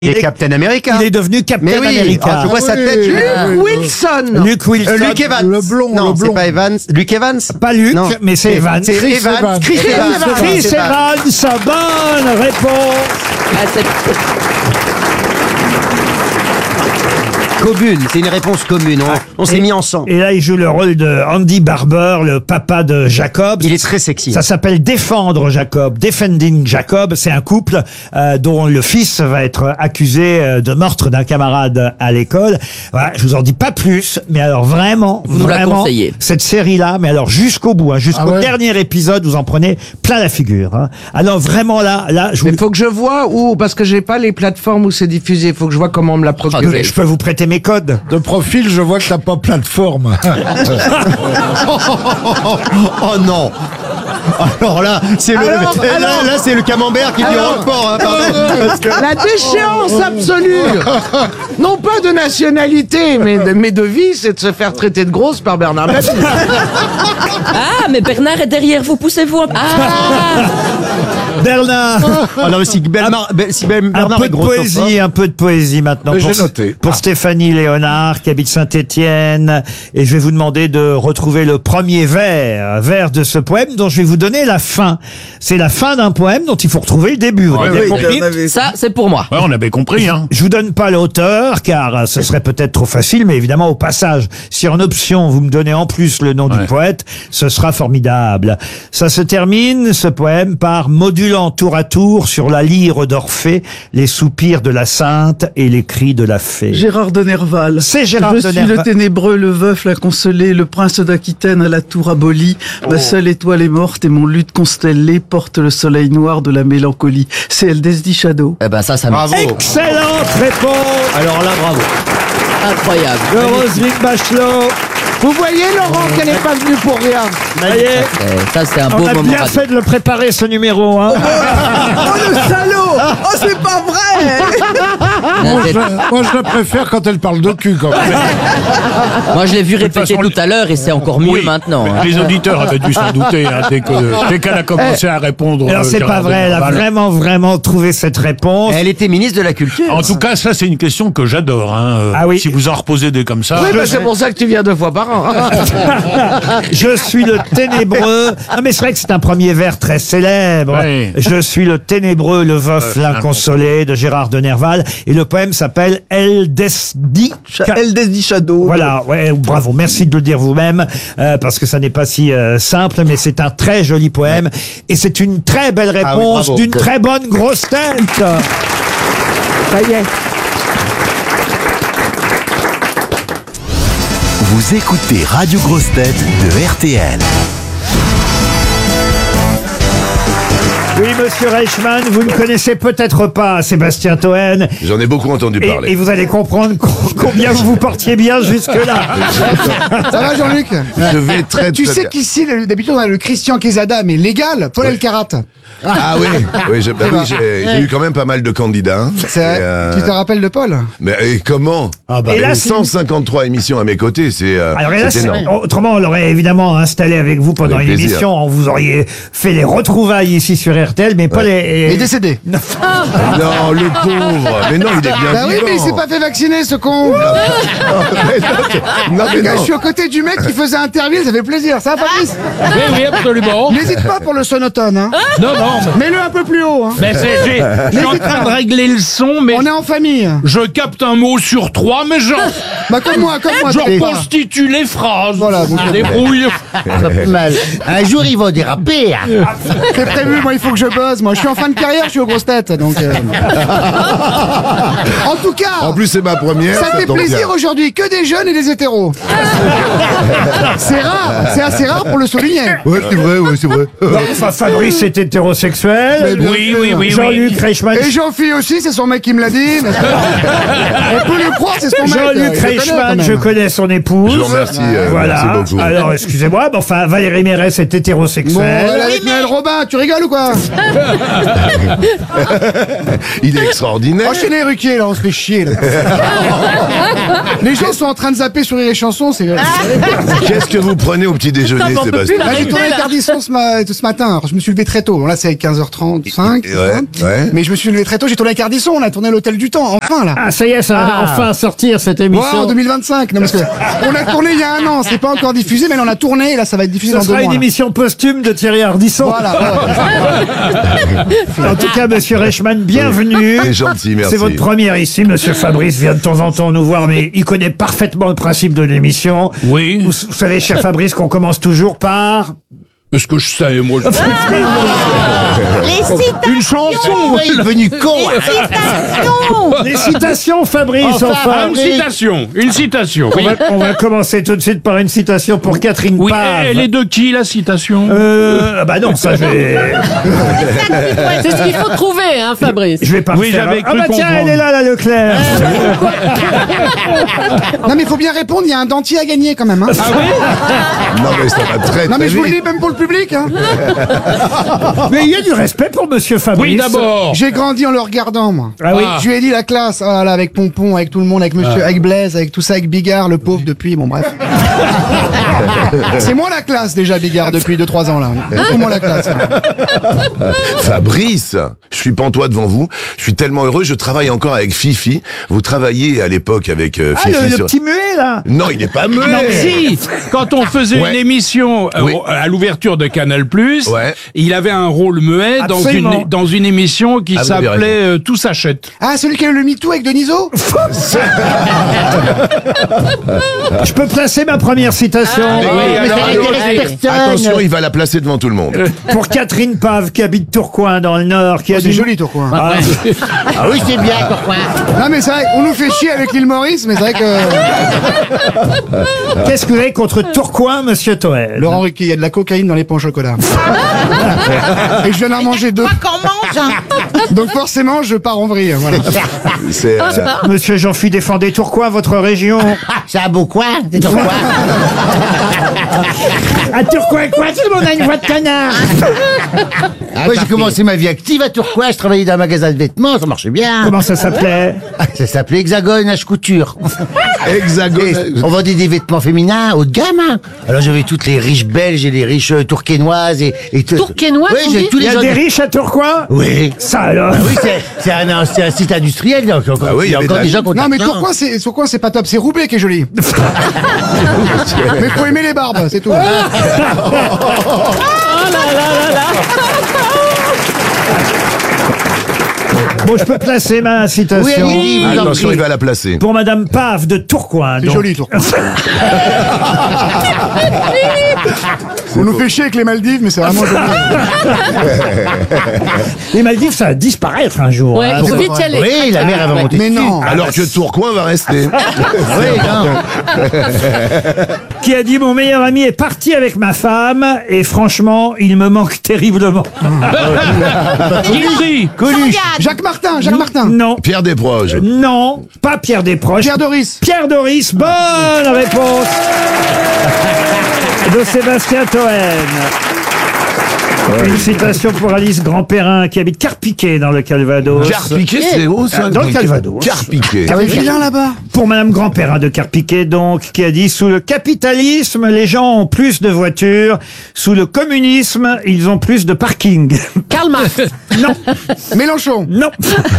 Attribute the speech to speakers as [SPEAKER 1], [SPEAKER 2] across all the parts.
[SPEAKER 1] Il est Captain America.
[SPEAKER 2] Il est devenu Captain America.
[SPEAKER 1] Je vois sa tête.
[SPEAKER 3] Luke Wilson.
[SPEAKER 2] Luke Wilson.
[SPEAKER 1] Luke Evans.
[SPEAKER 4] Le blond,
[SPEAKER 1] Non,
[SPEAKER 4] le
[SPEAKER 1] c'est
[SPEAKER 4] blond.
[SPEAKER 1] pas Evans. Luke Evans.
[SPEAKER 2] Pas Luke,
[SPEAKER 1] Non.
[SPEAKER 2] mais c'est Evans.
[SPEAKER 1] C'est
[SPEAKER 4] Chris
[SPEAKER 1] Evans.
[SPEAKER 4] Evans.
[SPEAKER 1] Chris Evans.
[SPEAKER 2] Chris Evans, bonne réponse.
[SPEAKER 3] Ah, c'est-
[SPEAKER 1] Commune. C'est une réponse commune. On s'est mis ensemble.
[SPEAKER 2] Et là, il joue le rôle de Andy Barber, le papa de Jacob.
[SPEAKER 1] Il est très sexy.
[SPEAKER 2] Ça s'appelle Défendre Jacob, Defending Jacob. C'est un couple dont le fils va être accusé de meurtre d'un camarade à l'école. Voilà, je vous en dis pas plus, mais alors vraiment,
[SPEAKER 3] Vous nous la
[SPEAKER 2] vraiment,
[SPEAKER 3] conseillez.
[SPEAKER 2] cette série-là, mais alors jusqu'au bout, jusqu'au
[SPEAKER 4] Ah ouais.
[SPEAKER 2] dernier épisode, vous en prenez plein la figure. Hein. Alors vraiment là, je
[SPEAKER 5] Mais
[SPEAKER 2] vous...
[SPEAKER 5] faut que je vois où, parce que j'ai pas les plateformes où c'est diffusé. Il faut que je vois comment on me l'a procuré.
[SPEAKER 2] Je peux vous prêter mes codes.
[SPEAKER 4] De profil, je vois que t'as pas plein de formes.
[SPEAKER 1] Oh non. Alors là, c'est le là c'est le camembert qui dit Roquefort. Hein, pardon. Parce que-
[SPEAKER 5] La déchéance absolue. Non pas de nationalité, mais de vie, c'est de se faire traiter de grosse par Bernard Mabille.
[SPEAKER 3] Ah, mais Bernard est derrière vous, poussez-vous. Ah,
[SPEAKER 2] Bernard.
[SPEAKER 1] Oh non, mais si Bernard
[SPEAKER 2] Un
[SPEAKER 1] est gros.
[SPEAKER 2] peu de poésie maintenant
[SPEAKER 4] J'ai noté.
[SPEAKER 2] pour Stéphanie Léonard qui habite Saint-Étienne, et je vais vous demander de retrouver le premier vers de ce poème dont je vais vous donner la fin. C'est la fin d'un poème dont il faut retrouver le début. Vous avez compris ?
[SPEAKER 3] ça, c'est pour moi.
[SPEAKER 6] Ouais, on avait compris, hein.
[SPEAKER 2] Je vous donne pas l'auteur car ce serait peut-être trop facile, mais évidemment au passage, si en option vous me donnez en plus le nom du poète, ce sera formidable. Ça se termine, ce poème, par modulant tour à tour sur la lyre d'Orphée les soupirs de la sainte et les cris de la fée.
[SPEAKER 7] Gérard de Nerval.
[SPEAKER 2] C'est Gérard
[SPEAKER 7] Je
[SPEAKER 2] de
[SPEAKER 7] suis
[SPEAKER 2] Nerval.
[SPEAKER 7] le ténébreux, le veuf, l'inconsolé, le prince d'Aquitaine à la tour abolie. Ma seule étoile est morte et mon luth constellé porte le soleil noir de la mélancolie. C'est Eldesdi Shadow.
[SPEAKER 3] Eh ben, ça
[SPEAKER 1] Bravo.
[SPEAKER 2] Excellente réponse
[SPEAKER 1] Alors là, bravo.
[SPEAKER 3] incroyable.
[SPEAKER 2] de Roselyne Bachelot.
[SPEAKER 5] Vous voyez, Laurent, qu'elle n'est pas venue pour rien.
[SPEAKER 2] Ça y est,
[SPEAKER 3] Ça, c'est un
[SPEAKER 2] on
[SPEAKER 3] beau
[SPEAKER 2] a
[SPEAKER 3] moment.
[SPEAKER 2] bien
[SPEAKER 3] radio.
[SPEAKER 2] fait de le préparer ce numéro. Hein.
[SPEAKER 7] Oh le salaud! Oh c'est pas vrai!
[SPEAKER 4] Moi, je la préfère quand elle parle de cul, quand même.
[SPEAKER 3] Moi, je l'ai vu répéter
[SPEAKER 6] façon,
[SPEAKER 3] tout à l'heure et c'est encore mieux
[SPEAKER 6] Oui,
[SPEAKER 3] maintenant. hein.
[SPEAKER 6] Les auditeurs avaient dû s'en douter hein, dès qu'elle a commencé à répondre.
[SPEAKER 2] Alors c'est pas
[SPEAKER 6] Gérard
[SPEAKER 2] vrai, elle a
[SPEAKER 6] Denerval.
[SPEAKER 2] vraiment trouvé cette réponse.
[SPEAKER 1] Elle était ministre de la Culture.
[SPEAKER 6] En tout cas, ça c'est une question que j'adore. Hein.
[SPEAKER 2] Ah oui.
[SPEAKER 6] Si vous en reposez des comme ça.
[SPEAKER 5] Oui, bah, c'est pour ça que tu viens 2 fois par an.
[SPEAKER 2] Je suis le ténébreux. Ah mais c'est vrai que c'est un premier vers très célèbre.
[SPEAKER 6] Oui.
[SPEAKER 2] Je suis le ténébreux, le veuf, l'inconsolé de Gérard de Nerval. Et le poème s'appelle Eldesdi.
[SPEAKER 7] Eldesdi Shadow.
[SPEAKER 2] Voilà, ouais, bravo. Merci de le dire vous-même, parce que ça n'est pas si simple, mais c'est un très joli poème. Et c'est une très belle réponse
[SPEAKER 1] bravo.
[SPEAKER 2] d'une très bonne grosse tête.
[SPEAKER 5] Ça y est.
[SPEAKER 8] Vous écoutez Radio Grosse Tête de RTL.
[SPEAKER 2] Oui, monsieur Reichmann, vous ne connaissez peut-être pas Sébastien Toen.
[SPEAKER 9] J'en ai beaucoup entendu parler.
[SPEAKER 2] Et vous allez comprendre combien vous vous portiez bien jusque-là.
[SPEAKER 10] Ça va Jean-Luc
[SPEAKER 9] Je vais très
[SPEAKER 10] Tu
[SPEAKER 9] très
[SPEAKER 10] sais
[SPEAKER 9] bien.
[SPEAKER 10] qu'ici, d'habitude, on a le Christian Quesada, mais légal, Paul Elkarat.
[SPEAKER 9] Ah oui, j'ai eu quand même pas mal de candidats.
[SPEAKER 10] C'est
[SPEAKER 9] Et,
[SPEAKER 10] vrai. Tu te rappelles de Paul
[SPEAKER 9] Mais et comment
[SPEAKER 2] Et là,
[SPEAKER 9] Et
[SPEAKER 2] c'est
[SPEAKER 9] 153 émissions à mes côtés, c'est
[SPEAKER 2] Alors là,
[SPEAKER 9] énorme.
[SPEAKER 2] autrement, on l'aurait évidemment installé avec vous pendant
[SPEAKER 9] Avec
[SPEAKER 2] une
[SPEAKER 9] plaisir.
[SPEAKER 2] émission. Vous auriez fait les retrouvailles ici sur RTL, mais Paul
[SPEAKER 10] Il
[SPEAKER 2] est...
[SPEAKER 10] est décédé.
[SPEAKER 9] Non, le pauvre. Mais non, il est bien
[SPEAKER 10] Bah oui,
[SPEAKER 9] vivant.
[SPEAKER 10] mais il s'est pas fait vacciner, ce con.
[SPEAKER 9] Non, mais
[SPEAKER 10] Gars,
[SPEAKER 9] non.
[SPEAKER 10] je suis aux côtés du mec qui faisait Interville, ça fait plaisir. Ça va, Fabrice
[SPEAKER 6] Oui, absolument.
[SPEAKER 10] N'hésite pas pour le sonotone, hein.
[SPEAKER 6] Non, non.
[SPEAKER 10] Mets-le un peu plus haut, hein.
[SPEAKER 6] Mais je suis en train de régler le son, mais
[SPEAKER 10] On est en famille.
[SPEAKER 6] je capte un mot sur 3, mais
[SPEAKER 10] Bah comme moi.
[SPEAKER 6] je
[SPEAKER 10] t'inquiète pas.
[SPEAKER 6] reconstitue les phrases.
[SPEAKER 10] Voilà, donc,
[SPEAKER 6] Je débrouille.
[SPEAKER 1] Mal. Un jour, ils vont déraper.
[SPEAKER 10] C'est prévu, moi il faut que je buzz. Moi je suis en fin de carrière, je suis aux grosses têtes. Donc, En tout cas,
[SPEAKER 9] En plus, c'est ma première.
[SPEAKER 10] ça fait
[SPEAKER 9] tombe
[SPEAKER 10] plaisir
[SPEAKER 9] bien.
[SPEAKER 10] aujourd'hui, que des jeunes et des hétéros. C'est rare, c'est assez rare pour le souligner.
[SPEAKER 9] Ouais, c'est vrai, ouais, c'est vrai.
[SPEAKER 2] Enfin, Fabrice est hétérosexuel.
[SPEAKER 6] Oui.
[SPEAKER 2] Jean-Luc Reichmann.
[SPEAKER 10] Et Jean-Philippe aussi, c'est son mec qui me l'a dit. n'est-ce pas On peut le croire, c'est son mec.
[SPEAKER 2] Jean-Luc
[SPEAKER 10] il le connaît, quand
[SPEAKER 2] Reichmann,
[SPEAKER 10] même.
[SPEAKER 2] je connais son épouse.
[SPEAKER 9] Je vous remercie,
[SPEAKER 2] Voilà.
[SPEAKER 9] merci beaucoup.
[SPEAKER 2] Alors, excusez-moi, mais enfin, Valérie Mérès est
[SPEAKER 10] Bon,
[SPEAKER 2] hétérosexuelle.
[SPEAKER 10] elle est avec Noël Robin, tu rigoles ou quoi?
[SPEAKER 9] Il est extraordinaire.
[SPEAKER 10] Enchaînez les Ruquier, là, on se fait chier, là. Les gens sont en train de zapper sur les chansons, c'est...
[SPEAKER 9] Qu'est-ce que vous prenez au petit déjeuner, Sébastien
[SPEAKER 10] Là, j'ai tourné avec Ardisson ce matin, alors je me suis levé très tôt. Bon, là, commencé à 15h35.
[SPEAKER 9] Ouais.
[SPEAKER 10] Mais je me suis levé très tôt, j'ai tourné avec Ardisson, on a tourné l'Hôtel du Temps, enfin là.
[SPEAKER 2] Ah, ça y est, ça va enfin sortir cette émission.
[SPEAKER 10] Ouais, en 2025. Non, parce que on a tourné il y a un an, c'est pas encore diffusé, mais on a tourné, et là ça va être diffusé
[SPEAKER 2] Ce
[SPEAKER 10] dans 2
[SPEAKER 2] sera
[SPEAKER 10] mois.
[SPEAKER 2] une
[SPEAKER 10] là.
[SPEAKER 2] émission posthume de Thierry Ardisson.
[SPEAKER 10] Voilà.
[SPEAKER 2] En tout cas, monsieur Reichmann, bienvenue.
[SPEAKER 9] C'est gentil, merci.
[SPEAKER 2] C'est votre première ici. Monsieur Fabrice vient de temps en temps nous voir, mais il connaît parfaitement le principe de l'émission.
[SPEAKER 6] Oui.
[SPEAKER 2] Vous savez, cher Fabrice, qu'on commence toujours par...
[SPEAKER 6] Est-ce que je sais, moi je...
[SPEAKER 1] Une chanson. Il est devenu con.
[SPEAKER 2] Les citations, Fabrice, enfin.
[SPEAKER 6] Une citation. Oui.
[SPEAKER 2] On va commencer tout de suite par une citation pour Catherine
[SPEAKER 6] Oui,
[SPEAKER 2] Pave.
[SPEAKER 6] elle est de qui la citation?
[SPEAKER 2] Bah non, ça je vais...
[SPEAKER 3] C'est ce qu'il faut trouver, hein, Fabrice.
[SPEAKER 2] Je vais pas
[SPEAKER 6] Oui,
[SPEAKER 2] refaire.
[SPEAKER 6] j'avais
[SPEAKER 2] Ah
[SPEAKER 6] cru
[SPEAKER 2] bah tiens,
[SPEAKER 6] comprendre.
[SPEAKER 2] elle est là, la Leclerc.
[SPEAKER 10] Non, mais il faut bien répondre, il y a un dentier à gagner quand même. Hein.
[SPEAKER 6] Ah oui?
[SPEAKER 9] Non, mais ça va très,
[SPEAKER 10] Non,
[SPEAKER 9] très
[SPEAKER 10] mais je vous le
[SPEAKER 9] vite.
[SPEAKER 10] dis, même pour le public. Hein.
[SPEAKER 2] Mais il y a du respect pour monsieur Fabrice.
[SPEAKER 6] Oui, d'abord.
[SPEAKER 10] J'ai grandi en le regardant, moi.
[SPEAKER 2] Ah oui.
[SPEAKER 10] Je lui ai dit la classe, ah, là, avec Pompon, avec tout le monde, avec monsieur, avec Blaise, avec tout ça, avec Bigard, le pauvre depuis, bon bref. C'est moi la classe déjà, Bigard, depuis 2-3 ans là. C'est moi la classe.
[SPEAKER 9] Fabrice, je suis pantois devant vous. Je suis tellement heureux. Je travaille encore avec Fifi. Vous travailliez à l'époque avec
[SPEAKER 2] Ah,
[SPEAKER 9] Fifi.
[SPEAKER 2] le petit muet, là.
[SPEAKER 9] Non, il n'est pas muet.
[SPEAKER 6] Non, si, quand on faisait
[SPEAKER 9] Ouais.
[SPEAKER 6] une émission
[SPEAKER 9] Oui.
[SPEAKER 6] à l'ouverture de Canal+,
[SPEAKER 9] Ouais.
[SPEAKER 6] il avait un rôle muet
[SPEAKER 2] Absolument.
[SPEAKER 6] dans une émission qui
[SPEAKER 9] Ah, vous avez
[SPEAKER 6] s'appelait Tout s'achète.
[SPEAKER 10] Ah, celui qui a eu le MeToo avec Deniso.
[SPEAKER 2] Je peux placer ma première citation
[SPEAKER 9] Attention, il va la placer devant tout le monde.
[SPEAKER 2] pour Catherine Pave, qui habite Tourcoing, dans le Nord, qui a
[SPEAKER 10] C'est
[SPEAKER 2] dit...
[SPEAKER 10] joli, Tourcoing.
[SPEAKER 2] Ah,
[SPEAKER 1] Ah oui, c'est bien, Tourcoing.
[SPEAKER 10] Non, mais c'est vrai, on nous fait chier avec l'île Maurice, mais c'est vrai que
[SPEAKER 2] qu'est-ce que vous avez contre Tourcoing, monsieur Toel?
[SPEAKER 10] Laurent Ruquier, il y a de la cocaïne dans les pains au chocolat. Et je viens d'en manger 2. Donc forcément, je pars en vrille. Voilà.
[SPEAKER 9] C'est,
[SPEAKER 2] Monsieur Jean-Phi, défendez Tourcoing, votre région.
[SPEAKER 1] C'est un beau coin, c'est Tourcoing.
[SPEAKER 2] À Tourcoing, quoi? Tout le monde a une voix de connard.
[SPEAKER 1] Moi, j'ai commencé ma vie active à Tourcoing. Je travaillais dans un magasin de vêtements, ça marchait bien.
[SPEAKER 2] Comment ça s'appelait?
[SPEAKER 1] Ça s'appelait Hexagone H Couture.
[SPEAKER 9] Hexagone.
[SPEAKER 1] Et on vendait des vêtements féminins haut de gamme. Hein. Alors j'avais toutes les riches belges et les riches tourquenoises et tout.
[SPEAKER 3] Tourquenoises,
[SPEAKER 1] Oui,
[SPEAKER 3] on
[SPEAKER 1] j'ai
[SPEAKER 3] dit
[SPEAKER 1] tous
[SPEAKER 2] Il
[SPEAKER 1] les
[SPEAKER 2] y a
[SPEAKER 1] gens.
[SPEAKER 2] des riches à Tourcoing?
[SPEAKER 1] Oui.
[SPEAKER 2] Ça alors?
[SPEAKER 1] Ah oui, c'est un site industriel. Donc,
[SPEAKER 9] Ah oui,
[SPEAKER 1] il y a encore des gens qui ont
[SPEAKER 10] Non, mais
[SPEAKER 1] l'argent.
[SPEAKER 10] Tourcoing, c'est pas top. C'est Roubaix qui est joli. Mais faut aimer les barbes, c'est tout.
[SPEAKER 2] Bon, je peux placer ma citation.
[SPEAKER 1] Oui, allez-y, vous en
[SPEAKER 9] attention,
[SPEAKER 1] prie.
[SPEAKER 9] il va la placer.
[SPEAKER 2] Pour Madame Pave de Tourcoing.
[SPEAKER 10] C'est
[SPEAKER 2] donc.
[SPEAKER 10] joli, Tourcoing. On nous fait chier avec les Maldives, mais c'est vraiment joli.
[SPEAKER 2] Les Maldives, ça va disparaître un jour.
[SPEAKER 3] Ouais,
[SPEAKER 2] hein.
[SPEAKER 3] faut vite y aller.
[SPEAKER 1] Oui, la mer elle va monter.
[SPEAKER 10] Mais non.
[SPEAKER 9] Alors que Tourcoing va rester.
[SPEAKER 1] Oui, non.
[SPEAKER 2] Qui a dit: mon meilleur ami est parti avec ma femme et franchement, il me manque terriblement.
[SPEAKER 6] Guilty.
[SPEAKER 1] Coluche.
[SPEAKER 10] Jacques Martin, Jacques Martin.
[SPEAKER 2] Non,
[SPEAKER 9] Pierre Desproges.
[SPEAKER 2] non, pas Pierre Desproges.
[SPEAKER 10] Pierre Doris.
[SPEAKER 2] Pierre Doris, bonne réponse de Sébastien Toen. Une citation pour Alice Grandperrin, qui habite Carpiquet dans le Calvados.
[SPEAKER 9] Carpiquet, c'est haut, ça.
[SPEAKER 2] Dans le Calvados.
[SPEAKER 9] Carpiquet.
[SPEAKER 10] Ah oui, vilain là-bas.
[SPEAKER 2] Pour Madame Grandperrin de Carpiquet, donc, qui a dit: sous le capitalisme, les gens ont plus de voitures. Sous le communisme, ils ont plus de parking.
[SPEAKER 3] Karl Marx.
[SPEAKER 2] Non,
[SPEAKER 10] Mélenchon.
[SPEAKER 2] non.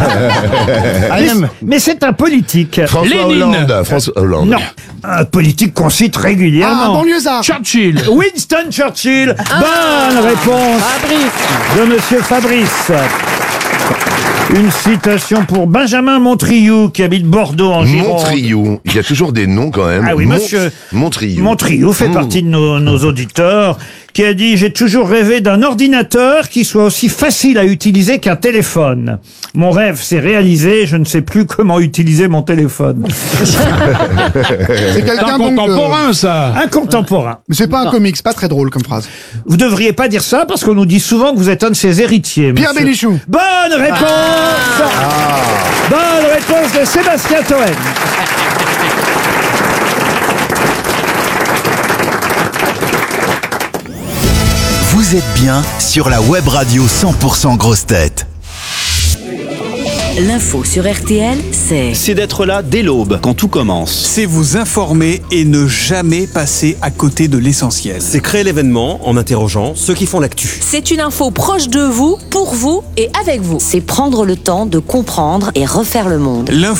[SPEAKER 2] Mais c'est un politique.
[SPEAKER 9] François
[SPEAKER 6] Lénine.
[SPEAKER 9] Hollande. François Hollande.
[SPEAKER 2] Non, un politique qu'on cite
[SPEAKER 10] Ah,
[SPEAKER 2] régulièrement.
[SPEAKER 10] banlieusard.
[SPEAKER 6] Churchill.
[SPEAKER 2] Winston Churchill. Bonne réponse
[SPEAKER 3] Fabrice.
[SPEAKER 2] de Monsieur Fabrice. Une citation pour Benjamin Montriou, qui habite Bordeaux en Gironde.
[SPEAKER 9] Montriou. Il y a toujours des noms quand même.
[SPEAKER 2] Ah oui, monsieur.
[SPEAKER 9] Montriou.
[SPEAKER 2] Montriou fait partie de nos auditeurs, qui a dit: j'ai toujours rêvé d'un ordinateur qui soit aussi facile à utiliser qu'un téléphone. Mon rêve s'est réalisé, je ne sais plus comment utiliser mon téléphone.
[SPEAKER 10] C'est
[SPEAKER 6] C'est
[SPEAKER 10] quelqu'un
[SPEAKER 6] un
[SPEAKER 10] donc.
[SPEAKER 6] contemporain, ça.
[SPEAKER 2] Un contemporain.
[SPEAKER 10] Mais c'est pas un comique, c'est pas très drôle comme phrase.
[SPEAKER 2] Vous devriez pas dire ça parce qu'on nous dit souvent que vous êtes un de ses héritiers.
[SPEAKER 10] Pierre
[SPEAKER 2] monsieur.
[SPEAKER 10] Bénichou.
[SPEAKER 2] Bonne réponse. Bonne réponse de Sébastien Toen.
[SPEAKER 8] Vous êtes bien sur la web radio 100% Grosses Têtes.
[SPEAKER 11] L'info sur RTL, c'est
[SPEAKER 12] d'être là dès l'aube, quand tout commence.
[SPEAKER 13] C'est vous informer et ne jamais passer à côté de l'essentiel.
[SPEAKER 12] C'est créer l'événement en interrogeant ceux qui font l'actu.
[SPEAKER 11] C'est une info proche de vous, pour vous et avec vous. C'est prendre le temps de comprendre et refaire le monde.
[SPEAKER 13] L'info